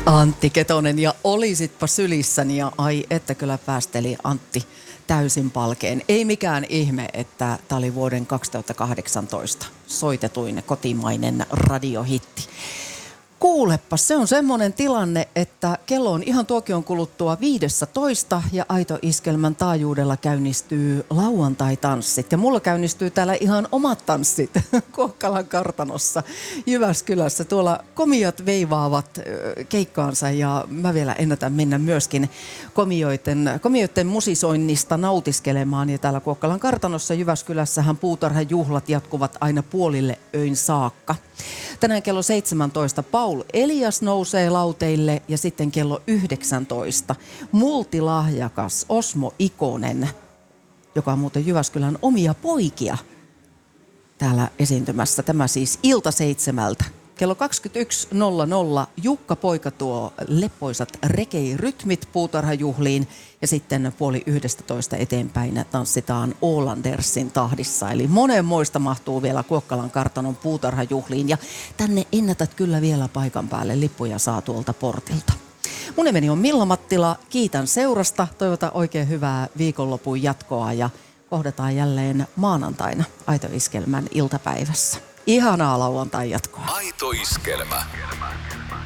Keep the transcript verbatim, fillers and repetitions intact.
Antti Ketonen ja olisitpa sylissäni ja ai että kyllä päästeli Antti täysin palkeen. Ei mikään ihme, että tämä oli vuoden kaksituhattakahdeksantoista soitetuin kotimainen radiohitti. Kuulepa, se on semmoinen tilanne, että kello on ihan tuokion kuluttua viisitoista ja Aito Iskelmän taajuudella käynnistyy lauantai-tanssit. Ja mulla käynnistyy täällä ihan omat tanssit Kuokkalan kartanossa Jyväskylässä. Tuolla komiot veivaavat keikkaansa ja mä vielä ennätän mennä myöskin komioiden, komioiden musisoinnista nautiskelemaan. Ja täällä Kuokkalan kartanossa Jyväskylässähän puutarhan juhlat jatkuvat aina puolille öin saakka. Tänään kello seitsemäntoista Paul Elias nousee lauteille ja sitten kello yhdeksäntoista multilahjakas Osmo Ikonen, joka on muuten Jyväskylän omia poikia täällä esiintymässä. Tämä siis ilta seitsemältä. Kello kaksikymmentäyksi nolla nolla Jukka Poika tuo leppoisat rekeirytmit puutarhajuhliin ja sitten puoli yhdestätoista eteenpäin tanssitaan Ålandersin tahdissa. Eli monenmoista mahtuu vielä Kuokkalan kartanon puutarhajuhliin ja tänne ennätät kyllä vielä paikan päälle. Lippuja saa tuolta portilta. Mun nimeni on Milla Mattila, kiitän seurasta, toivotan oikein hyvää viikonlopun jatkoa ja kohdataan jälleen maanantaina Aito Iskelmän iltapäivässä. Ihanaa lauantai jatkoa. Aito Iskelmä.